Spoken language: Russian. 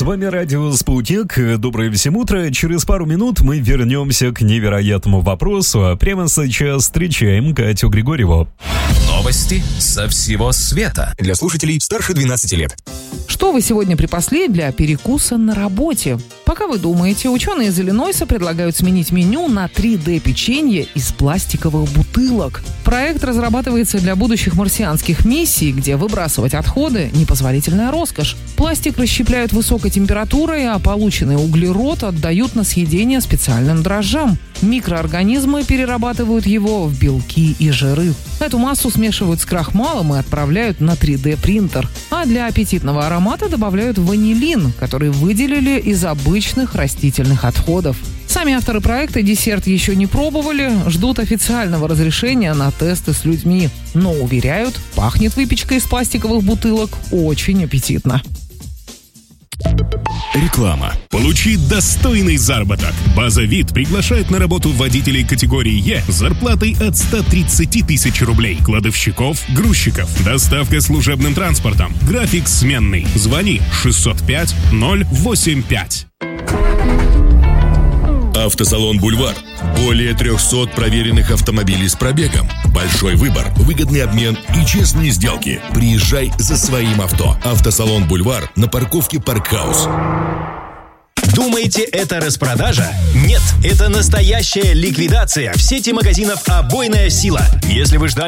вами радио «Спутник». Доброе всем утро. Через пару минут мы вернемся к невероятному вопросу. А прямо сейчас встречаем Катю Григорьеву. Новости со всего света. Для слушателей старше 12 лет. Что вы сегодня припасли для перекуса на работе? Пока вы думаете, ученые из Иллинойса предлагают сменить меню на 3D-печенье из пластиковых бутылок. Проект разрабатывается для будущих марсианских миссий, где выбрасывать отходы – непозволительная роскошь. Пластик расщепляют высокой температурой, а полученный углерод отдают на съедение специальным дрожжам. Микроорганизмы перерабатывают его в белки и жиры. Эту массу смешивают с крахмалом и отправляют на 3D-принтер. А для аппетитного аромата добавляют ванилин, который выделили из обычных растительных отходов. Сами авторы проекта десерт еще не пробовали, ждут официального разрешения на тесты с людьми. Но уверяют, пахнет выпечка из пластиковых бутылок очень аппетитно. Реклама. Получи достойный заработок. База ВИД приглашает на работу водителей категории Е с зарплатой от 130 тысяч рублей, кладовщиков, грузчиков, доставка служебным транспортом, график сменный. Звони 605-085. Автосалон «Бульвар». Более 300 проверенных автомобилей с пробегом. Большой выбор, выгодный обмен и честные сделки. Приезжай за своим авто. Автосалон «Бульвар» на парковке «Паркхаус». Думаете, это распродажа? Нет, это настоящая ликвидация в сети магазинов «Обойная сила». Если вы ждали